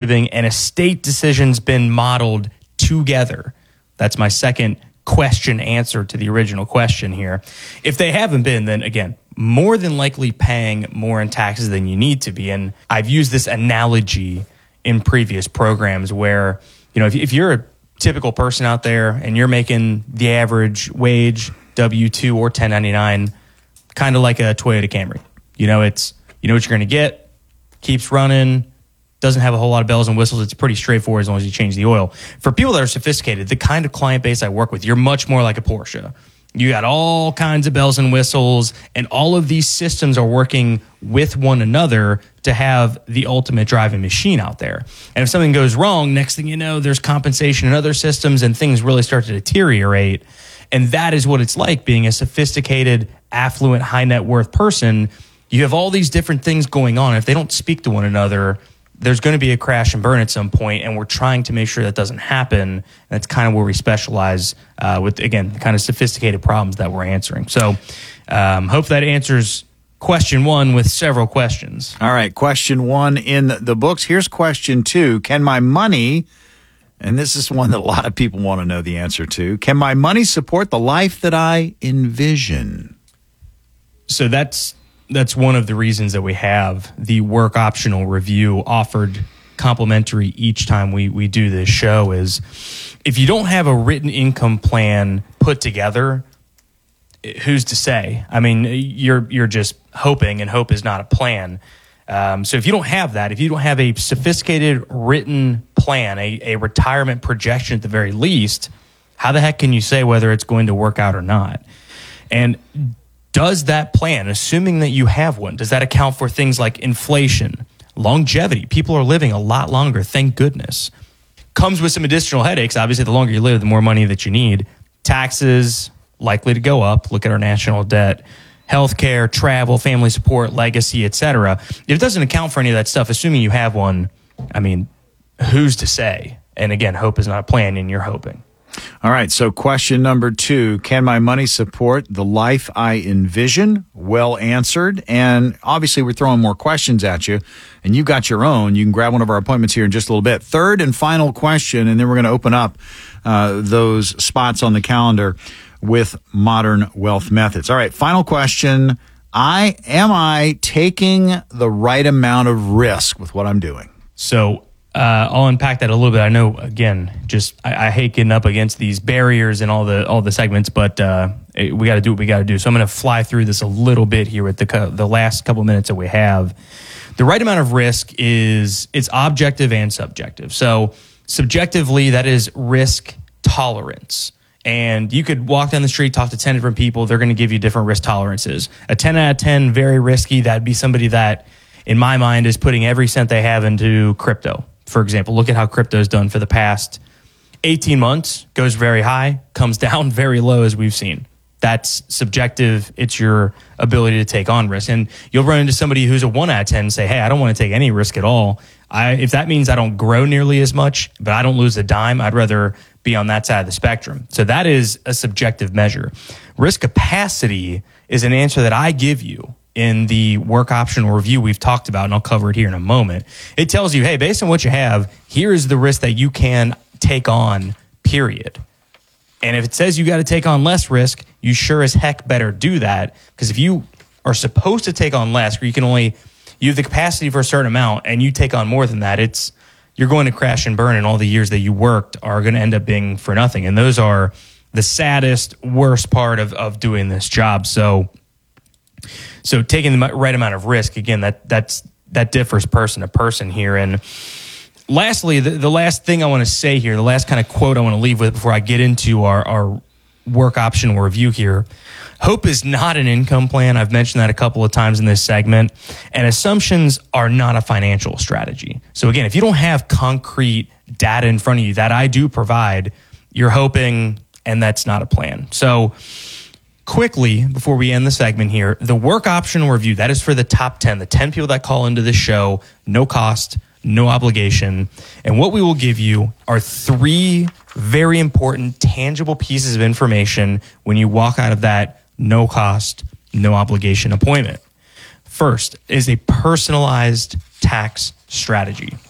living and estate decisions been modeled together? That's my second question answer to the original question here. If they haven't been, then again, more than likely paying more in taxes than you need to be. And I've used this analogy in previous programs where, if you're a typical person out there and you're making the average wage, W-2 or 1099, kind of like a Toyota Camry. You know what you're going to get, keeps running, doesn't have a whole lot of bells and whistles. It's pretty straightforward as long as you change the oil. For people that are sophisticated, the kind of client base I work with, you're much more like a Porsche. You got all kinds of bells and whistles, and all of these systems are working with one another to have the ultimate driving machine out there. And if something goes wrong, next thing you know, there's compensation in other systems and things really start to deteriorate. And that is what it's like being a sophisticated, affluent, high net worth person. You have all these different things going on. If they don't speak to one another, there's going to be a crash and burn at some point, and we're trying to make sure that doesn't happen. And that's kind of where we specialize with, again, the kind of sophisticated problems that we're answering. So hope that answers question one with several questions. All right, question one in the books. Here's question two. Can my money, and this is one that a lot of people want to know the answer to, can my money support the life that I envision? So that's one of the reasons that we have the work optional review offered complimentary each time we do this show is if you don't have a written income plan put together, who's to say? I mean, you're just hoping, and hope is not a plan. So if you don't have that, if you don't have a sophisticated written plan, a retirement projection at the very least, how the heck can you say whether it's going to work out or not? And does that plan, assuming that you have one, does that account for things like inflation, longevity? People are living a lot longer, thank goodness. Comes with some additional headaches. Obviously, the longer you live, the more money that you need. Taxes likely to go up. Look at our national debt. Healthcare, travel, family support, legacy, etc. If it doesn't account for any of that stuff, assuming you have one, I mean, who's to say? And again, hope is not a plan, and you're hoping. All right, so question number two, can my money support the life I envision? Well answered. And obviously, we're throwing more questions at you, and you got your own. You can grab one of our appointments here in just a little bit. Third and final question, and then we're going to open up those spots on the calendar with Modern Wealth Methods. All right, final question. Am I taking the right amount of risk with what I'm doing? So I'll unpack that a little bit. I know, again, I hate getting up against these barriers and all the segments, but we got to do what we got to do. So I'm going to fly through this a little bit here with the last couple minutes that we have. The right amount of risk it's objective and subjective. So subjectively, that is risk tolerance. And you could walk down the street, talk to 10 different people. They're going to give you different risk tolerances. A 10 out of 10, very risky. That'd be somebody that, in my mind, is putting every cent they have into crypto. For example, look at how crypto's done for the past 18 months. Goes very high, comes down very low, as we've seen. That's subjective. It's your ability to take on risk. And you'll run into somebody who's a 1 out of 10 and say, hey, I don't want to take any risk at all. If that means I don't grow nearly as much, but I don't lose a dime, I'd rather be on that side of the spectrum. So that is a subjective measure. Risk capacity is an answer that I give you in the work optional review we've talked about, and I'll cover it here in a moment. It tells you, hey, based on what you have, here is the risk that you can take on, period. And if it says you got to take on less risk, you sure as heck better do that, because if you are supposed to take on less, or you have the capacity for a certain amount and you take on more than that, you're going to crash and burn, and all the years that you worked are going to end up being for nothing. And those are the saddest, worst part of doing this job. So taking the right amount of risk, again, that differs person to person here. And lastly, the last thing I want to say here, the last kind of quote I want to leave with before I get into our work optional review here. Hope is not an income plan. I've mentioned that a couple of times in this segment. And assumptions are not a financial strategy. So again, if you don't have concrete data in front of you that I do provide, you're hoping, and that's not a plan. So quickly, before we end the segment here, the work optional review, that is for the top 10, the 10 people that call into this show, no cost, no obligation. And what we will give you are 3 very important, tangible pieces of information when you walk out of that no cost, no obligation appointment. First is a personalized tax strategy.